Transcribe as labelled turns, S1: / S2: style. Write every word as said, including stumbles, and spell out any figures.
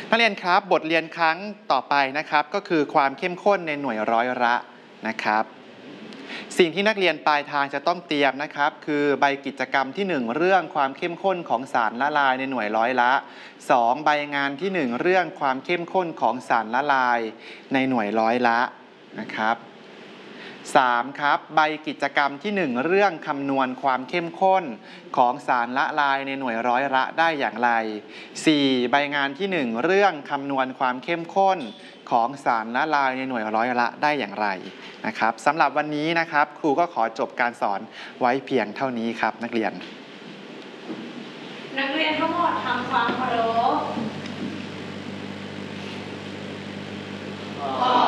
S1: นักเรียนครับบทเรียนครั้งต่อไปนะครับก็คือความเข้มข้นในหน่วยร้อยละนะครับสิ่งที่นักเรียนปลายทางจะต้องเตรียมนะครับคือใบกิจกรรมที่หนึ่งเรื่องความเข้มข้นของสารละลายในหน่วยร้อยละสองใบงานที่หนึ่งเรื่องความเข้มข้นของสารละลายในหน่วยร้อยละนะครับสามครับใบกิจกรรมที่หนึ่งเรื่องคำนวณความเข้มข้นของสารละลายในหน่วยร้อยละได้อย่างไรสี่ใบงานที่หนึ่งเรื่องคำนวณความเข้มข้นของสารละลายในหน่วยร้อยละได้อย่างไรนะครับสำหรับวันนี้นะครับครูก็ขอจบการสอนไว้เพียงเท่านี้ครับนักเรียน
S2: นักเรียนทั้งหมดทำความเคารพ